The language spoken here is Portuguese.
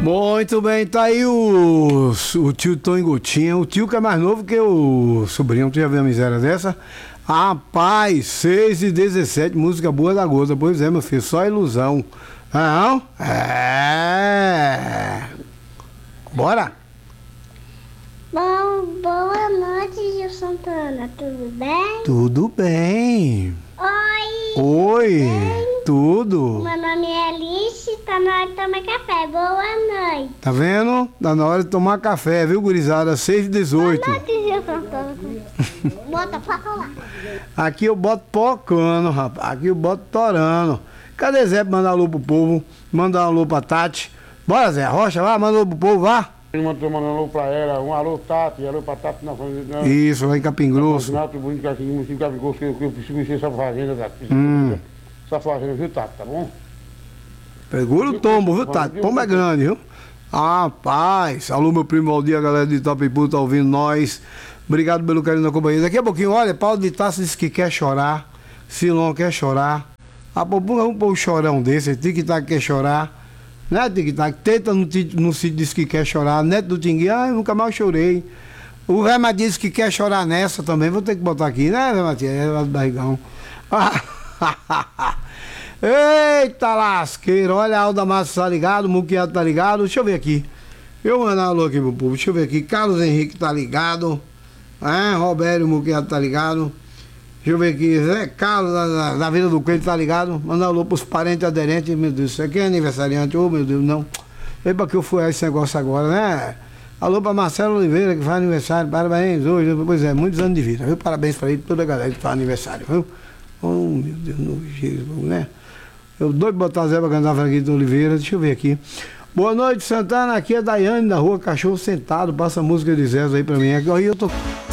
Muito bem, tá aí o tio Tom Gotinha, o tio que é mais novo que o sobrinho. Tu já viu a miséria dessa? Rapaz, 6h17, música boa da Goza. Pois é, meu filho, só ilusão. Não? É. Bora? Bom, boa noite, Gil Santana. Tudo bem? Tudo bem. Oi. Oi. Bem? Tudo. Meu nome é Alice, tá na hora de tomar café. Boa noite. Tá vendo? Tá na hora de tomar café, viu, gurizada? 6h18. Boa noite, Gil Santana. Bota pra lá. Aqui eu boto pocando, rapaz. Aqui eu boto torando. Cadê Zé pra mandar alô pro povo? Mandar um alô pra Tati. Bora, Zé Rocha, vai, manda alô pro povo, vá. Ele mandou um alô pra ela, um alô Tati, alô pra Tati na família. Isso, lá em Capim Grosso. Nato bonito aqui no município de Capim Grosso, que eu preciso conhecer essa fazenda daqui. Essa fazenda, viu, Tati, tá bom? Segura o tombo, viu, Tati? Tombo é grande, viu? Rapaz, alô meu primo Valdir, a galera de Itapeipu tá ouvindo nós. Obrigado pelo carinho da companhia. Daqui a pouquinho, olha, Paulo de Tarso disse que quer chorar. Silon quer chorar. A Popô vamos pôr um chorão desse, Tic-Tac quer chorar. Né, Tic-Tac? Tenta no sítio disse que quer chorar. Neto do Tingui, eu nunca mais chorei. O Rema disse que quer chorar nessa também. Vou ter que botar aqui, né, Rema? É lá do barrigão. Eita lasqueira, olha a Alda Massa tá ligado, o Muquiado tá ligado. Deixa eu ver aqui. Eu vou mandar um alô aqui pro povo. Deixa eu ver aqui. Carlos Henrique tá ligado. Roberto Muquiado tá ligado. Deixa eu ver aqui. Zé Carlos da Vila do Coelho tá ligado. Mandar um alô pros parentes aderentes. Meu Deus, isso aqui é aniversariante. Oh, meu Deus, não. Vem pra que eu fui a esse negócio agora, né? Alô pra Marcelo Oliveira, que faz aniversário. Parabéns hoje. Pois é, muitos anos de vida, viu? Parabéns pra ele, toda a galera que faz aniversário, viu? Oh, meu Deus, no Jesus, né? Eu doido botar Zé pra cantar Franquito Oliveira. Deixa eu ver aqui. Boa noite, Santana. Aqui é Daiane, da rua Cachorro Sentado. Passa a música de Zé aí pra mim. Aqui eu tô.